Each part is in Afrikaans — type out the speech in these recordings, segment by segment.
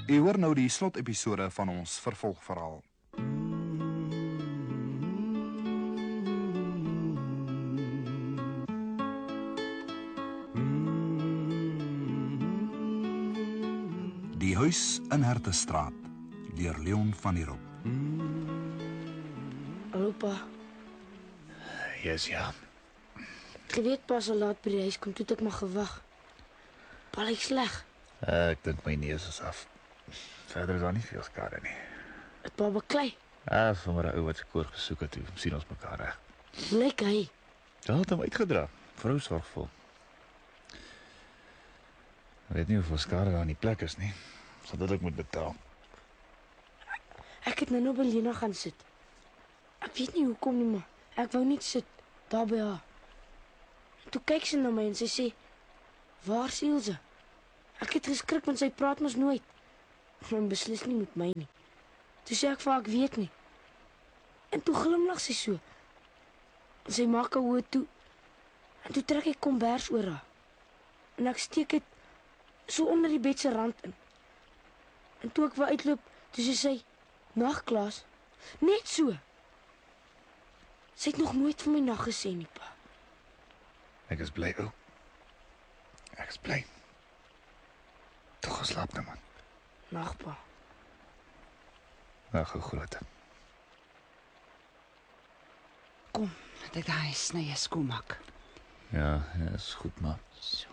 U hoor nou die slotepisode van ons vervolgverhaal. Die huis in Hertestraat, deur Leon van der Roop. Hallo pa, Yes, ja. ek weet pas al laat by die huis kom, toe het ek maar gewag. Pa lyk sleg, Ek dink my neus is af. Verder is daar nie veel skade nie. het pa beklei, Sommer 'n ou wat se koor gesoek het, toe sien ons mekaar reg. lyk hy. Ja, het hom uitgedra. Vrou sorgvol. Ek weet nie hoeveel skade daar in die plek is nie. Sal dit ek moet betaal. Ek het nou by Lena gaan sit. Ek weet nie hoekom nie, maar ek wou net sit, daar by haar. Toe kyk sy na my en sy sê, waar is Ilse? Ek het geskrik want sy praat mos nooit. Maar beslis nie met my nie. Toe sê ek vir haar, ek weet nie. En toe glimlag sy so. En sy maak haar oë toe. En toe trek ek kombers oor haar. En ek steek dit so onder die bed se rand in. En toe ek wou uitloop, toe sê sy, nag Klaas. Net so. Sy het nog nooit vir my nag gesê nie, pa. Ek is bly, ou. Ek is bly. Toch geslaap nou, man. Nag, pa. Nou, gou groot. Kom, dat ek daai snye skoonmaak. Ja, is goed, maar So.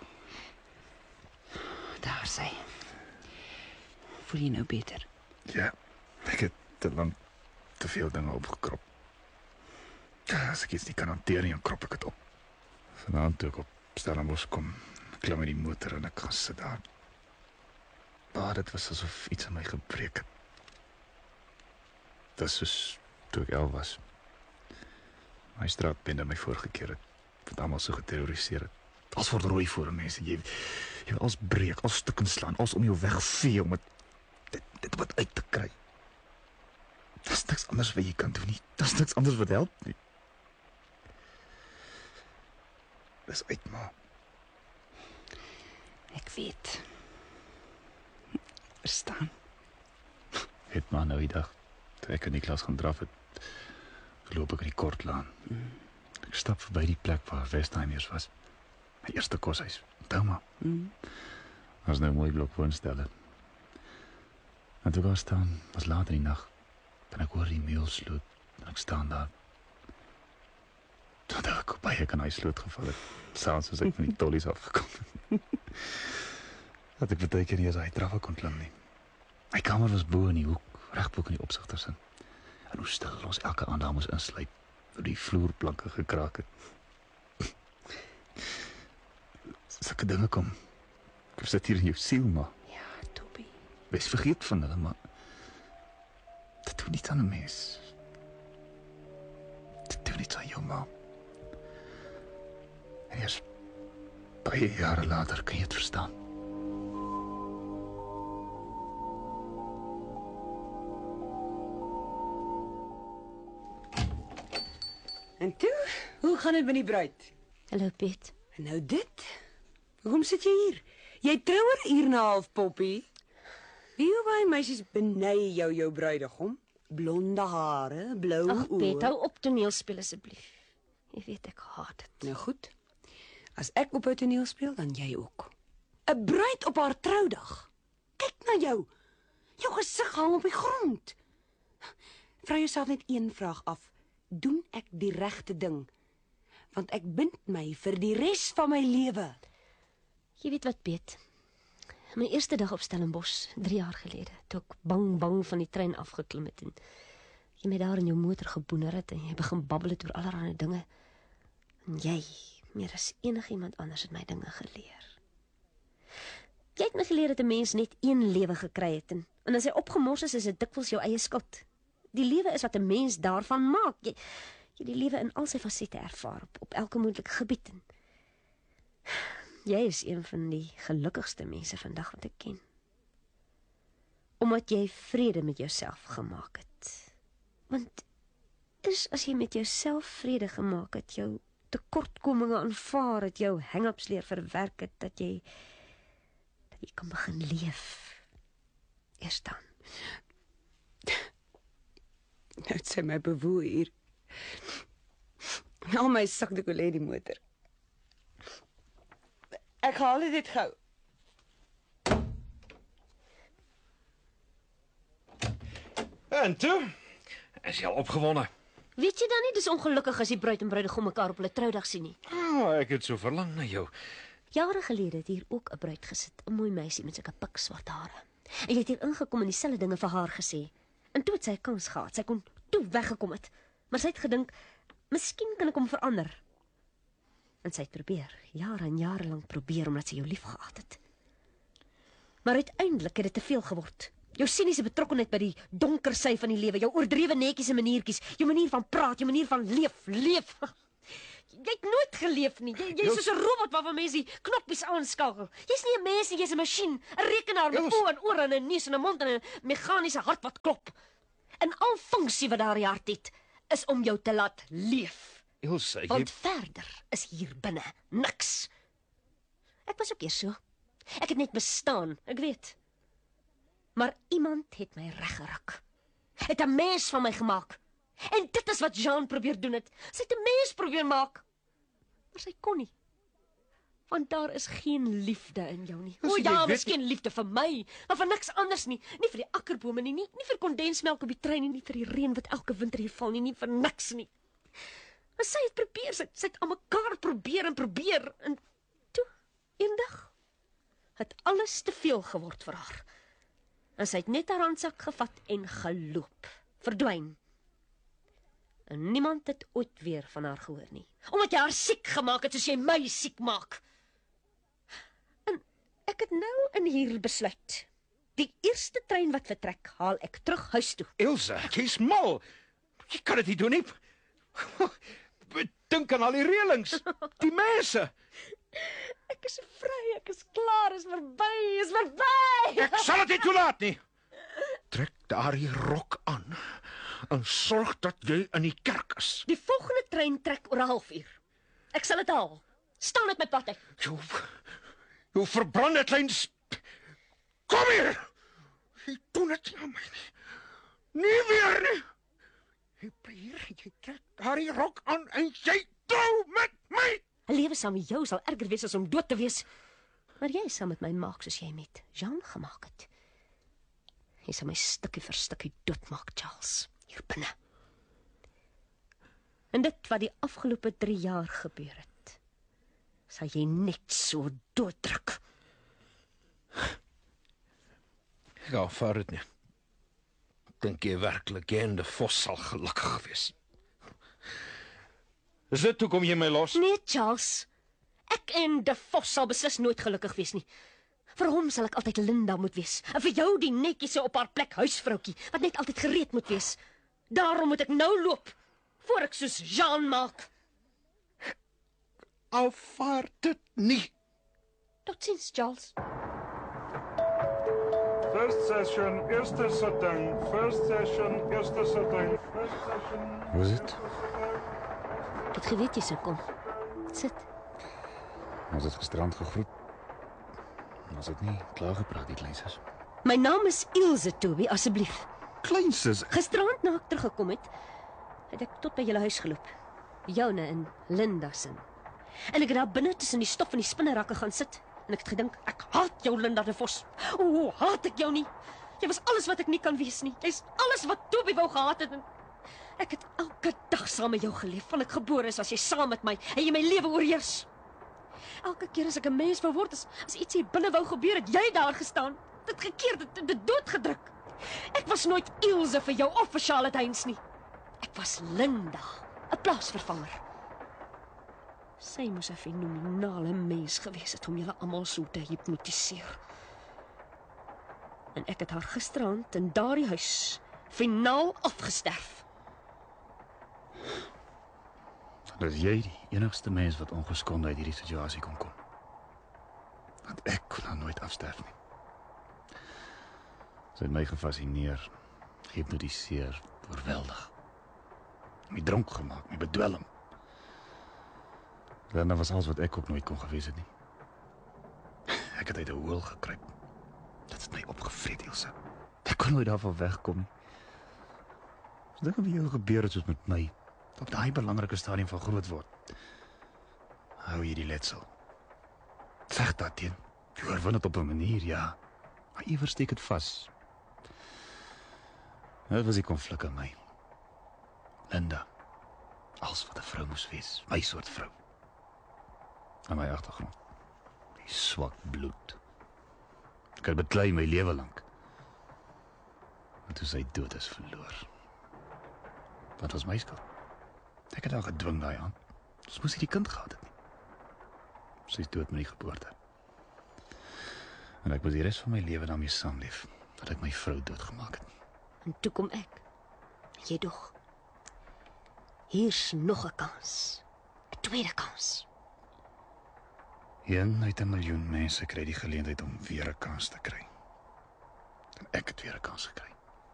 Daar sy. Voel jy nou beter? ja, ek het te lang te veel dinge opgekrop. As ek iets nie kan hanteer nie, dan krop ek het op. Vanaand toe ek op Stellenbosch kom, klim met die motor en ek gaan sit daar. Dit was asof iets in my gebreek het. Dit is soos toe ek 11 was. My straatbende my voorgekeer het, wat almal so geterroriseer het. Als word rooi voor mense, jy wil als breek, als stukken slaan, als om jou wegvee, om dit wat uit te kry. Dat is niks anders wat jy kan doen nie. Dat is niks anders wat help nie. Dis uit, maar Ek weet. Verstaan. het maar nou die dag, toe ek in die klas gaan draf het, loop ek in die Kortlaan. Ek stap verby die plek waar Westheimers was. My eerste koshuis. Onthou maar. Was nou 'n mooi blok woonstelle. En toe ek daar staan, was laat in die nag, en ek hoor die meulsloot, en ek staan daar. Toe dat ek op baie kan hy sloot geval het, saans as ek van die tollies afgekom het. Dat ek baie keer nie eens hy trappe kon klim nie. My kamer was bo in die hoek, reg bo in die opsigtersin. En hoe stil ons elke aand daar moes insluit, hoe die vloerplanke gekraak het. Sulke dinge kom. Ek sit hier in jou siel, maar Ja, Toby. wees vergeet van hulle, maar dit doen niets aan 'n mens. Dit doen niets aan jou, ma. En eers baie jare later kan jy het verstaan. En toe, hoe gaan dit met die bruid? Hallo, Piet. En nou dit? Hoekom sit jy hier? Jy trou oor 'n uur en 'n half, Poppy. Wie hoe baie meisies benei jou bruidegom? Blonde hare, blou Ag, oë. Piet, hou op toneel speel asseblief. Jy weet ek haat dit. Nou goed. As ek op 'n toneel speel, dan jy ook. 'n Bruid op haar troudag. Kyk na jou. Jou gesig hang op die grond. Vra jouself net een vraag af. Doen ek die regte ding? Want ek bind my vir die res van my lewe. Jy weet wat, Piet? My eerste dag op Stellenbosch, 3 jaar gelede, toe ek bang van die trein afgeklim het en jy my daar in jou motor geboener het en jy begin babbel het oor allerlei dinge. En jy, meer as enigiemand anders, het my dinge geleer. Jy het my geleer dat 'n mens net een lewe gekry het en as hy opgemors is dit dikwels jou eie skuld. Die lewe is wat 'n mens daarvan maak. Jy die lewe in al sy fasette ervaar op elke moontlike gebied. En jy is een van die gelukkigste mense vandag wat ek ken. Omdat jy vrede met jouself gemaak het. Want is as jy met jouself vrede gemaak het, jou tekortkominge aanvaar het, jou hang-ups leer verwerk het, dat jy kan begin leef. weerstaan. Nou het sy my bewoe hier. Al my sakdoek lê in die motor. Ek haal dit gou. En toe? Is jy al opgewonde? Weet jy dan nie, dis ongelukkig as die bruid en bruidegom mekaar op hulle troudag sien nie. Ek het so verlang na jou. Jare gelede het hier ook 'n bruid gesit, 'n mooi meisie met sulke pikswart hare. En jy het hier ingekom en dieselfde dinge vir haar gesê. En toe het sy 'n kans gehad. Sy kon toe weggekom het. Maar sy het gedink, miskien kan ek hom verander. En sy het probeer, jare en jare lank probeer omdat sy jou liefgehad het. Maar uiteindelik het dit te veel geword. Jou siniese betrokkenheid by die donker sy van die lewe, jou oordrewe netjies en maniertjies, jou manier van praat, jou manier van leef. Jy het nooit geleef nie. Jy's soos 'n robot waarvan mense die knoppies aanskakel. Jy's nie 'n mens nie, jy's 'n masjien, 'n rekenaar met oë en ore en 'n neus en 'n mond en 'n meganiese hart wat klop. En al funksie wat daar in die hart het, is om jou te laat leef. Ilse, Want verder is hier binne niks. Ek was ook eers so. Ek het net bestaan, ek weet. Maar iemand het my reggeruk. Het 'n mens van my gemaak. En dit is wat Jean probeer doen het. Sy het 'n mens probeer maak. Maar sy kon nie. Want daar is geen liefde in jou nie. O ja, miskien liefde vir my, maar vir niks anders nie. Nie vir die akkerbome nie, nie vir kondensmelk op die trein nie, nie vir die reën wat elke winter hier val nie vir niks nie. Maar sy het probeer, sy het aan mekaar probeer en toe, eendag, het alles te veel geword vir haar. En sy het net haar handsak gevat en geloop, verdwyn. En niemand het ooit weer van haar gehoor nie. Omdat jy haar siek gemaak het soos jy my siek maak. En ek het nou in hier besluit. Die eerste trein wat vertrek, haal ek terug huis toe. Ilse, jy's mal. Jy kan dit nie doen nie. Dink aan al die reëlings, die mense. Ek is vry, ek is klaar, is verby. Ek sal dit nie toelaat nie. Trek daardie rok aan en sorg dat jy in die kerk is. Die volgende trein trek oor 'n halfuur. Ek sal dit haal. Staan met my pad uit. Jou verbrande klein Kom hier! Jy doen dit nie aan my nie. Nie weer nie. Jy bly hier, jy trek daardie rok aan en jy trou met my. 'n Lewe saam met jou sal erger wees as om dood te wees. Maar jy sal met my maak soos jy met Jean gemaak het. Jy sal my stukkie vir stukkie doodmaak, Charles, hier binne. En dit wat die afgelope 3 jaar gebeur het, sal jy net so dooddruk. Ek aanvaar dit nie. Dink jy werklik jy en de Vos sal gelukkig wees? Is dit hoekom jy my los? Nee, Charles. Ek en de Vos sal beslis nooit gelukkig wees nie. Vir hom sal ek altyd Linda moet wees. En vir jou die netjiese op haar plek huisvroukie, wat net altyd gereed moet wees. Daarom moet ek nou loop, voor ek soos Jean maak. Aanvaar dit nie. Totsiens, Charles. First session, eerste sitting. First session, eerste sitting. First session. Hoe is dit? Ek het geweet jy sou kom. Sit. Ons het gisterand gegroet. Ons het nie klaar gepraat, die kleinsus. My naam is Ilse, Toby, asseblief. Kleinsus? Gisterand na ek teruggekom het ek tot by julle huis geloop. Joune en Linda se. En ek het daar binne tussen die stof en die spinnerakke gaan sit. En ek het gedink, ek haat jou, Linda de Vos. O, haat ek jou nie. Jy was alles wat ek nie kan wees nie. Jy's alles wat Toby wou gehad het. En ek het elke dag saam met jou geleef. Van ek gebore is, was jy saam met my. En jy my lewe oorheers. Elke keer as ek 'n mens wou word, as iets hier binne wou gebeur, het jy daar gestaan. Dit gekeer, dit doodgedruk. Ek was nooit Ilse vir jou of vir Charlotte Heinz nie. Ek was Linda, 'n plaasvervanger. Sy moes 'n fenominale mens gewees het om julle almal so te hipnotiseer. En ek het haar gisterand in daardie huis finaal afgesterf. Dat is jy die enigste mens wat ongeskonde uit hierdie situasie kon kom. Want ek kon nou nooit afsterf nie. Sy het my gefascineer, gehypnotiseer, oorweldig. My dronk gemaak, my bedwelm. Dan was alles wat ek ook nooit kon gewees het nie. Ek het uit 'n hoel gekruip. Dit het my opgevreet, Ilse. kon nooit daarvan wegkom nie. As dinge met jou gebeur het soos met my, op daai belangrike stadium van groot word, hou jy die letsel. Zeg dat teen. Jy oorwin het op 'n manier, ja. Maar iewers steek het vas. Dit was die konflik in my. Linda. Als wat 'n vrou moes wees. My soort vrou. Aan my agtergrond. Die swak bloed. Ek het beklei my lewe lank. En toe sy dood is verloor. Wat was my skuld? Ek het haar gedwing daai aan. Ons moes nie die kind gehad het nie. Sy is dood met die geboorte. En ek moet die res van my lewe daarmee saamleef, dat ek my vrou doodgemaak het. En toe kom ek. Jy dog. Hier's nog 'n kans. 'n Tweede kans. 1 uit 'n miljoen mense kry die geleentheid om weer 'n kans te kry. En ek het weer 'n kans gekry.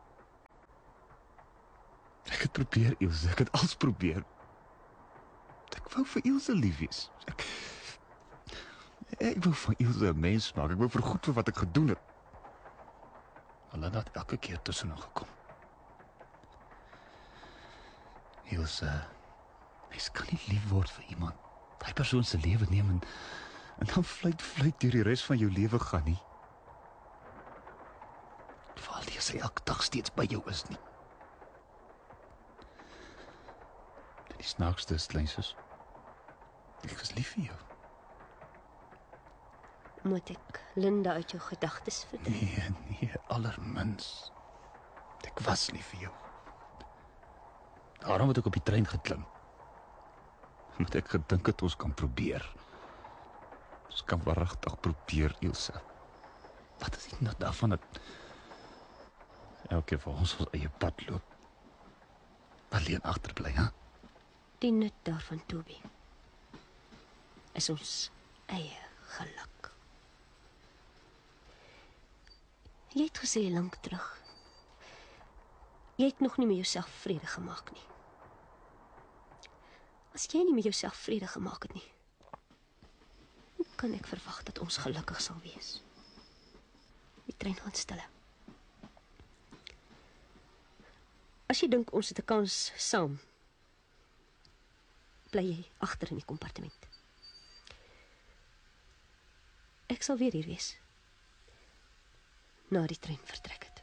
Ek het probeer, Ilse, ek het alles probeer. Ek wou vir Ilse lief wees. Ek wou van Ilse 'n mens maak. Ek wou vergoed vir wat ek gedoen het. Hulle het elke keer tussenin gekom. Ilse, mens kan nie lief word vir iemand. Daai persoon se lewe neem en dan fluit deur die res van jou lewe gaan nie. Veral nie as hy elke dag steeds by jou is nie. Die snaakste is, kleinsus, ek was lief vir jou. Moet ek Linda uit jou gedagtes verdryf? Nee, allermins. Ek was lief vir jou. Daarom het ek op die trein geklim. Omdat ek gedink het ons kan probeer. Ons kan waaragtig probeer, Ilse. Wat is die nut daarvan dat elke van ons eie pad loop? Alleen agterbly, hè? Die nut daarvan, Toby, is ons eie geluk. Jy het gesê lank terug, jy het nog nie met jouself vrede gemaak nie. As jy nie met jouself vrede gemaak het nie, hoe kan ek verwag dat ons gelukkig sal wees? Die trein gaan stille. As jy dink ons het 'n kans saam, bly jy agter in die kompartement. Ek sal weer hier wees, na die trein vertrek het.